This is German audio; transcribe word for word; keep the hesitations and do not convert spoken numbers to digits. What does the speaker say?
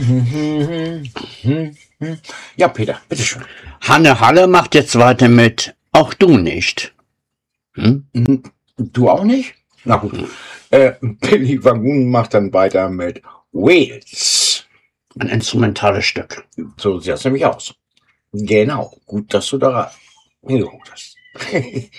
Ja, Peter, bitteschön. Hanne Halle macht jetzt weiter mit Auch du nicht. Hm? Du auch nicht? Na gut. Äh, Billy Wagun macht dann weiter mit Wales. Ein instrumentales Stück. So sieht das nämlich aus. Genau. Gut, dass du da hingeguckt hast.